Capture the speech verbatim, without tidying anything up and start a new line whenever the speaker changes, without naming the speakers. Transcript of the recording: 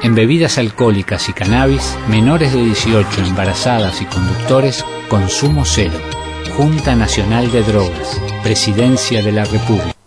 En bebidas alcohólicas y cannabis, menores de dieciocho, embarazadas y conductores, consumo cero. Junta Nacional de Drogas, Presidencia de la República.